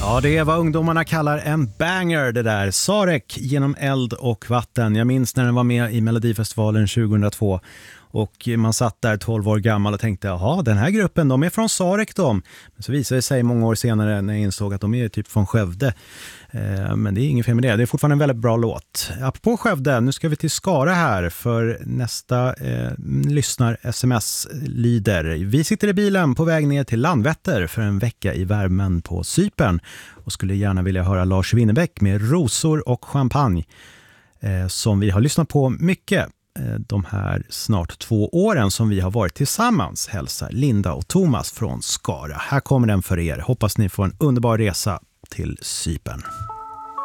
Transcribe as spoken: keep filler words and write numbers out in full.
Ja, det är vad ungdomarna kallar en banger det där. Sarek genom eld och vatten. Jag minns när den var med i Melodifestivalen tjugohundratvå. Och man satt där tolv år gammal och tänkte, jaha, den här gruppen, de är från Sarek de. Men så visade det sig många år senare när jag insåg att de är typ från Skövde. Eh, men det är ingen fel med det. Det är fortfarande en väldigt bra låt. Apropå Skövde, nu ska vi till Skara här för nästa eh, lyssnar-S M S lyder. Vi sitter i bilen på väg ner till Landvetter för en vecka i värmen på Cypern och skulle gärna vilja höra Lars Winnerbäck med Rosor och champagne eh, som vi har lyssnat på mycket de här snart två åren som vi har varit tillsammans. Hälsar Linda och Thomas från Skara. Här kommer den för er. Hoppas ni får en underbar resa till Cypern.